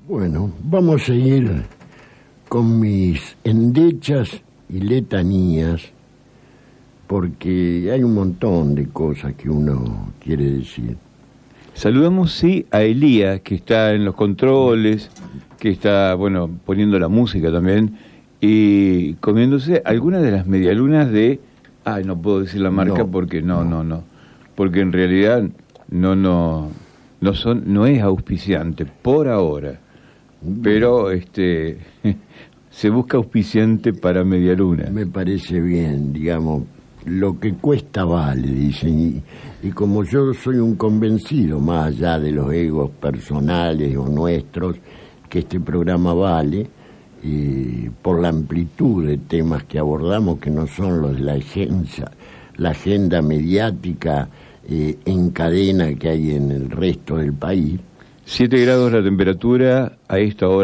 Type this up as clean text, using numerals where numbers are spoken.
Bueno, vamos a seguir con mis endechas y letanías, porque hay un montón de cosas que uno quiere decir. Saludamos, sí, a Elías, que está en los controles, que está, bueno, poniendo la música también, y comiéndose algunas de las medialunas de... Ay, no puedo decir la marca porque no. Porque en realidad no es auspiciante, por ahora. Pero se busca auspiciante para medialuna. Me parece bien, digamos, lo que cuesta vale, dicen, y como yo soy un convencido, más allá de los egos personales o nuestros, que este programa vale, por la amplitud de temas que abordamos, que no son los de la agenda mediática en cadena que hay en el resto del país. 7 grados la temperatura a esta hora.